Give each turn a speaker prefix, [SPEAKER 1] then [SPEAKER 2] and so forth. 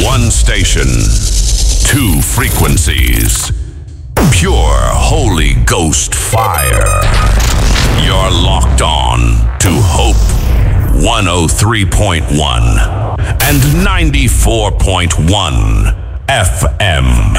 [SPEAKER 1] One station, two frequencies. Pure Holy Ghost fire. You're locked on to Hope 103.1 and 94.1 FM.